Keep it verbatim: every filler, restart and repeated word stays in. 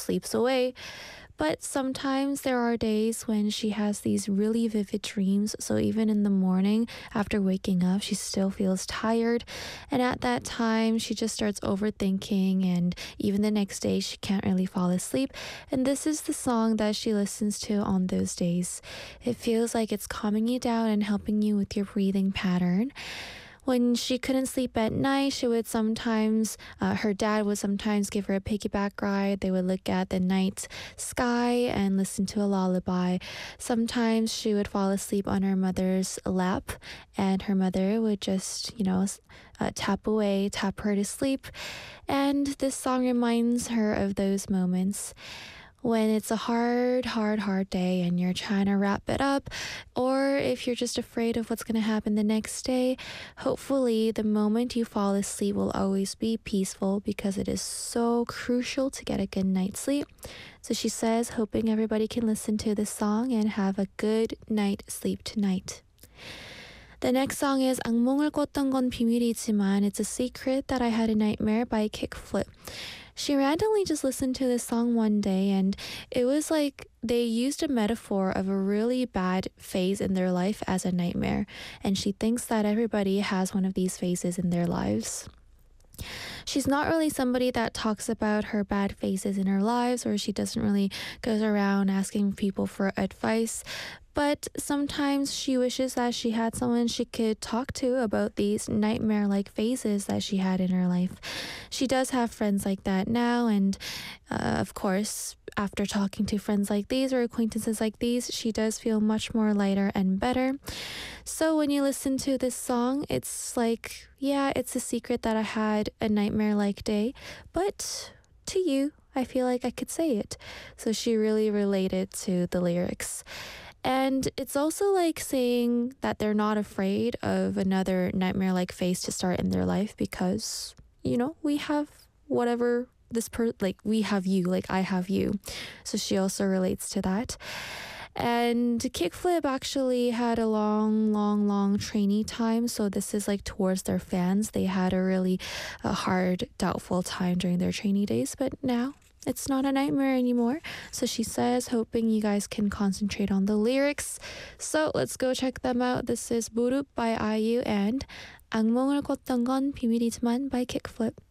sleeps away. But sometimes there are days when she has these really vivid dreams. So even in the morning after waking up, she still feels tired. And at that time, she just starts overthinking. And even the next day, she can't really fall asleep. And this is the song that she listens to on those days. It feels like it's calming you down and helping you with your breathing pattern. When she couldn't sleep at night, she would sometimes, uh, her dad would sometimes give her a piggyback ride. They would look at the night sky and listen to a lullaby. Sometimes she would fall asleep on her mother's lap, and her mother would just, you know, uh, tap away, tap her to sleep. And this song reminds her of those moments when it's a hard, hard, hard day and you're trying to wrap it up, or if you're just afraid of what's going to happen the next day. Hopefully, the moment you fall asleep will always be peaceful, because it is so crucial to get a good night's sleep. So she says, hoping everybody can listen to this song and have a good night sleep tonight. The next song is 악몽을 꿨던 건 비밀이지만 It's a Secret That I Had a Nightmare by Kickflip. She randomly just listened to this song one day, and it was like they used a metaphor of a really bad phase in their life as a nightmare, and she thinks that everybody has one of these phases in their lives. She's not really somebody that talks about her bad phases in her lives, or she doesn't really go around asking people for advice. But sometimes she wishes that she had someone she could talk to about these nightmare-like phases that she had in her life. She does have friends like that now, and uh, of course, after talking to friends like these or acquaintances like these, she does feel much more lighter and better. So when you listen to this song, it's like, yeah, it's a secret that I had a nightmare-like day, but to you, I feel like I could say it. So she really related to the lyrics. And it's also like saying that they're not afraid of another nightmare-like phase to start in their life, because, you know, we have whatever this per like we have you, like I have you. So she also relates to that. And Kickflip actually had a long, long, long trainee time. So this is like towards their fans. They had a really a hard, doubtful time during their trainee days, but now it's not a nightmare anymore. So she says, hoping you guys can concentrate on the lyrics. So let's go check them out. This is 무릎 by I U and 악몽을 꿨던 건 비밀이지만 by Kickflip.